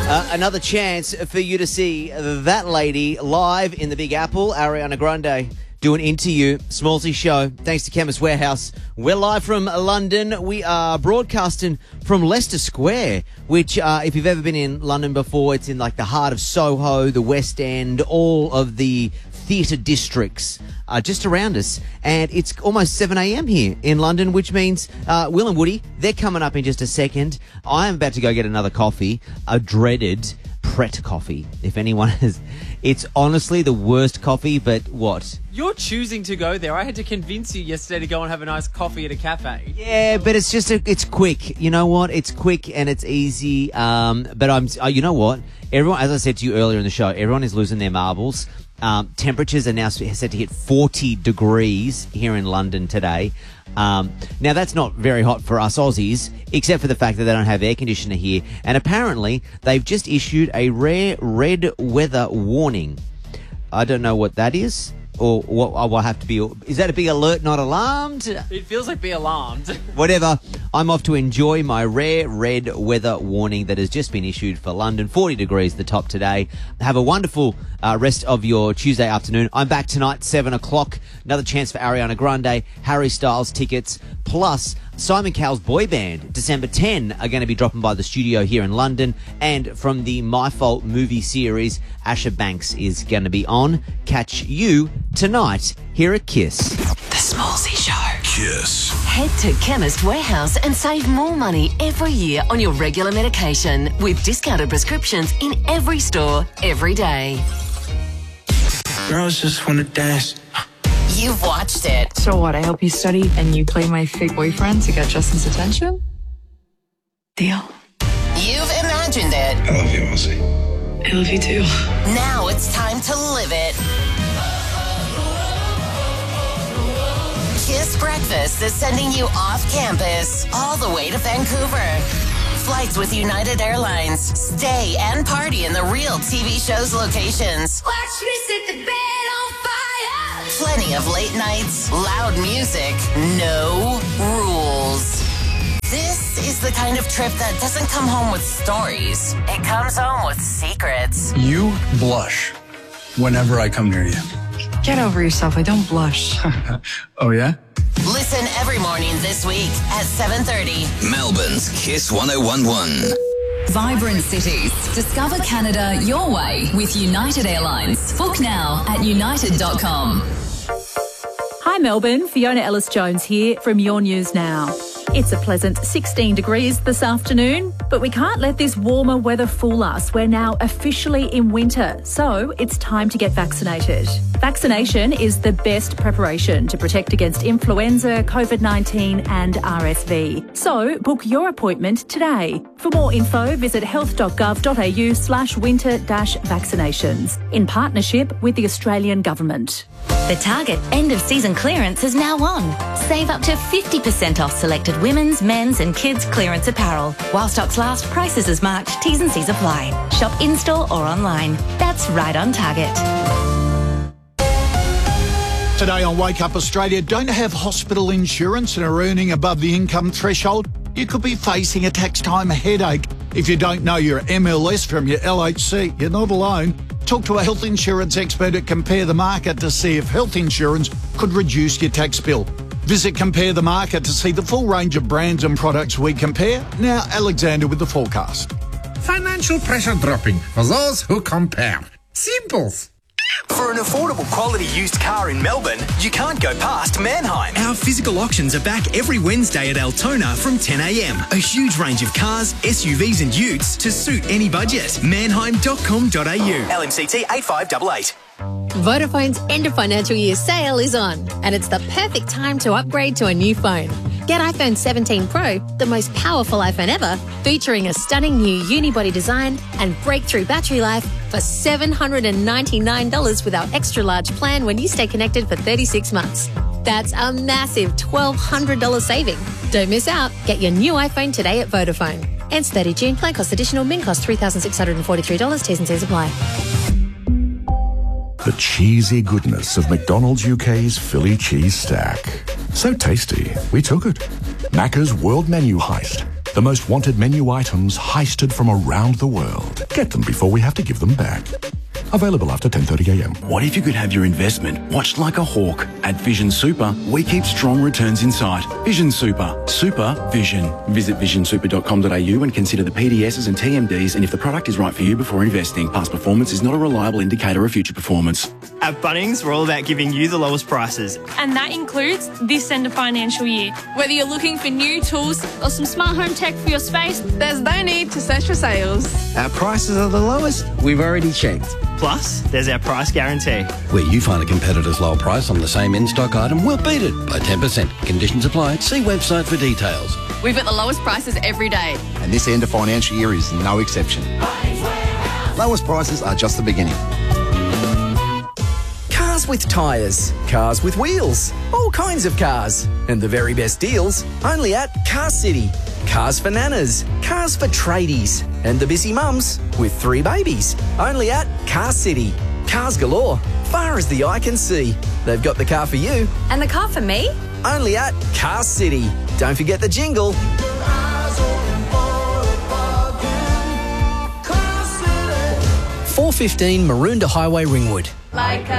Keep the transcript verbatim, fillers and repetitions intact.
Uh, another chance for you to see that lady live in the Big Apple, Ariana Grande, doing Into You, Smallsy Show. Thanks to Chemist Warehouse. We're live from London. We are broadcasting from Leicester Square, which, uh, if you've ever been in London before, it's in like the heart of Soho, the West End, all of the theatre districts are just around us. And it's almost seven a.m. here in London, which means uh, Will and Woody, they're coming up in just a second. I am about to go get another coffee, a dreaded Pret coffee. If anyone has, it's honestly the worst coffee, but what? You're choosing to go there. I had to convince you yesterday to go and have a nice coffee at a cafe. Yeah, but it's just, a, it's quick. You know what? It's quick and it's easy. Um, but I'm, uh, you know what? Everyone, as I said to you earlier in the show, everyone is losing their marbles. Um, temperatures are now said to hit forty degrees here in London today. Um, now, that's not very hot for us Aussies, except for the fact that they don't have air conditioner here. And apparently, they've just issued a rare red weather warning. I don't know what that is. Or what I will have to be... Is that a big alert, not alarmed? It feels like be alarmed. Whatever. I'm off to enjoy my rare red weather warning that has just been issued for London. forty degrees the top today. Have a wonderful uh, rest of your Tuesday afternoon. I'm back tonight, seven o'clock. Another chance for Ariana Grande, Harry Styles tickets, plus Simon Cowell's boy band, December tenth, are going to be dropping by the studio here in London. And from the My Fault movie series, Asher Banks is going to be on. Catch you tonight here at Kiss. The Smallsy Show. Kiss. Head to Chemist Warehouse and save more money every year on your regular medication with discounted prescriptions in every store, every day. Girls just want to dance. You've watched it. So what, I help you study and you play my fake boyfriend to get Justin's attention? Deal. You've imagined it. I love you, Ozzy. I love you too. Now it's time to live it. Kiss Breakfast is sending you off campus, all the way to Vancouver. Flights with United Airlines. Stay and party in the real T V show's locations. Watch me set the bed on fire. Plenty of late nights, loud music, no rules. This is the kind of trip that doesn't come home with stories. It comes home with secrets. You blush whenever I come near you. Get over yourself. I don't blush. Oh, yeah? Listen every morning this week at seven thirty. Melbourne's Kiss one oh one point one. Vibrant cities. Discover Canada your way with United Airlines. Book now at united dot com. Hi Melbourne, Fiona Ellis-Jones here from Your News Now. It's a pleasant sixteen degrees this afternoon, but we can't let this warmer weather fool us. We're now officially in winter, so it's time to get vaccinated. Vaccination is the best preparation to protect against influenza, COVID nineteen and R S V. So book your appointment today. For more info, visit health dot gov dot a u slash winter dash vaccinations in partnership with the Australian Government. The Target end of season clearance is now on. Save up to fifty percent off selected women's, men's and kids clearance apparel. While stocks last, prices as marked, T's and C's apply. Shop in-store or online. That's right on Target. Today on Wake Up Australia, don't have hospital insurance and are earning above the income threshold? You could be facing a tax time headache. If you don't know your M L S from your L H C, you're not alone. Talk to a health insurance expert at Compare the Market to see if health insurance could reduce your tax bill. Visit Compare the Market to see the full range of brands and products we compare. Now, Alexander with the forecast. Financial pressure dropping for those who compare. Simple. For an affordable quality used car in Melbourne, you can't go past Mannheim. Our physical auctions are back every Wednesday at Altona from ten a m. A huge range of cars, S U Vs and utes to suit any budget. mannheim dot com dot a u. L M C T eight five eight eight. Vodafone's end of financial year sale is on, and it's the perfect time to upgrade to a new phone. Get iPhone seventeen Pro, the most powerful iPhone ever, featuring a stunning new unibody design and breakthrough battery life for seven hundred ninety-nine dollars with our extra large plan when you stay connected for thirty-six months. That's a massive twelve hundred dollars saving. Don't miss out. Get your new iPhone today at Vodafone. Ends thirtieth of June. Plan cost additional. Min cost three thousand six hundred forty-three dollars. T's and C's apply. The cheesy goodness of McDonald's U K's Philly cheese stack. So tasty, we took it. Macca's World Menu Heist. The most wanted menu items heisted from around the world. Get them before we have to give them back. Available after ten thirty a m. What if you could have your investment watched like a hawk? At Vision Super, we keep strong returns in sight. Vision Super. Super Vision. Visit vision super dot com dot a u and consider the P D Ss and T M Ds and if the product is right for you before investing. Past performance is not a reliable indicator of future performance. At Bunnings, we're all about giving you the lowest prices. And that includes this end of financial year. Whether you're looking for new tools or some smart home tech for your space, there's no need to search for sales. Our prices are the lowest we've already checked. Plus, there's our price guarantee. Where you find a competitor's low price on the same in-stock item, we'll beat it by ten percent. Conditions apply. See website for details. We've got the lowest prices every day. And this end of financial year is no exception. Lowest prices are just the beginning. Cars with tyres, cars with wheels, all kinds of cars. And the very best deals only at Car City. Cars for nanas, cars for tradies, and the busy mums with three babies. Only at Car City. Cars galore, far as the eye can see. They've got the car for you. And the car for me? Only at Car City. Don't forget the jingle. four fifteen Maroondah Highway, Ringwood. Like a